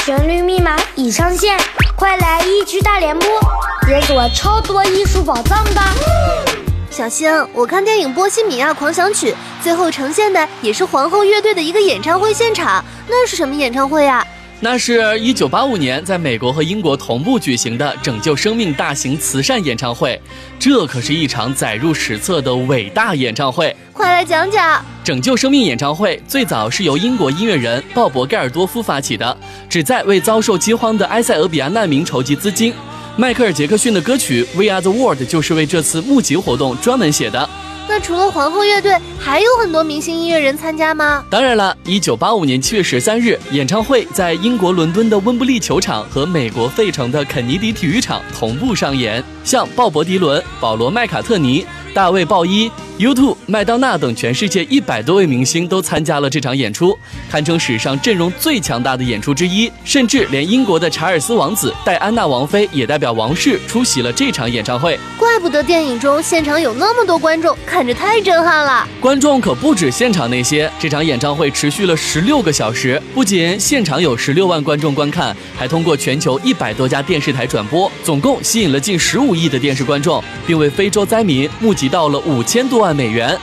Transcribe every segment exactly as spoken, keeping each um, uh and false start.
旋律密码已上线，快来一区大联播，解锁超多艺术宝藏吧！ 小星，我看电影《波西米亚狂想曲》，最后呈现的也是皇后乐队的一个演唱会现场，那是什么演唱会啊？ 那是一九八五年在美国和英国同步举行的拯救生命大型慈善演唱会，这可是一场载入史册的伟大演唱会。 快来讲讲。 拯救生命演唱会最早是由英国音乐人鲍勃·盖尔多夫发起的，旨在为遭受饥荒的埃塞俄比亚难民筹集资金。迈克尔·杰克逊的歌曲《We Are the World》就是为这次募集活动专门写的。 那除了皇后乐队，还有很多明星音乐人参加吗？ 当然了，一九八五年七月十三日，演唱会在英国伦敦的温布利球场和美国费城的肯尼迪体育场同步上演。像鲍勃·迪伦、保罗·麦卡特尼、大卫·鲍伊、U 二、麦当娜等全世界一百多位明星都参加了这场演出，堪称史上阵容最强大的演出之一。甚至连英国的查尔斯王子、戴安娜王妃也代表王室出席了这场演唱会。 怪不得电影中现场有那么多观众，看着太震撼了。 观众可不止现场那些，这场演唱会持续了十六个小时，不仅现场有十六万观众观看，还通过全球一百多家电视台转播，总共吸引了近十五亿的电视观众，并为非洲灾民募集到了五千多万美元。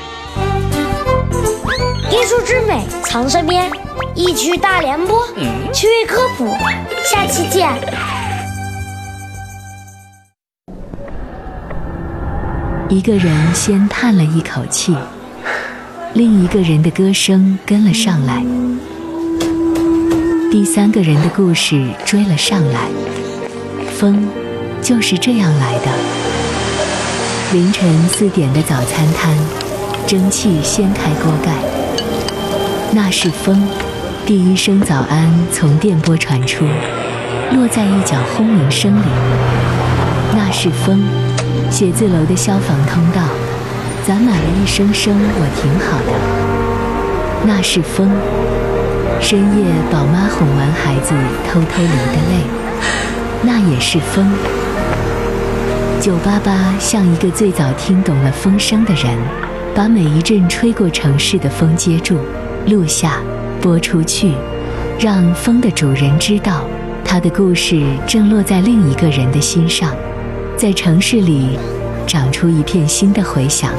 艺术之美藏身边，一区大联播，趣味科普，下期见。 一个人先叹了一口气，另一个人的歌声跟了上来，第三个人的故事追了上来。风就是这样来的。凌晨四点的早餐摊，蒸汽掀开锅盖，那是风。第一声早安从电波传出，落在一角轰鸣声里，那是风。写字楼的消防通道攒满了一声声我挺好的，那是风。深夜宝妈哄完孩子偷偷流的泪，那也是风。九八八像一个最早听懂了风声的人，把每一阵吹过城市的风接住，录下，播出去，让风的主人知道，他的故事正落在另一个人的心上，在城市里长出一片新的回响。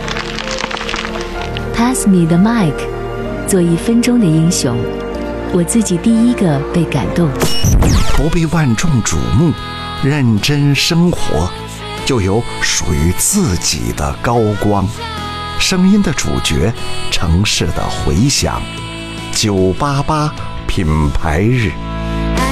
Pass me the mic， 做一分钟的英雄，我自己第一个被感动。 不被万众瞩目，认真生活，就有属于自己的高光。声音的主角，城市的回响。九八八品牌日。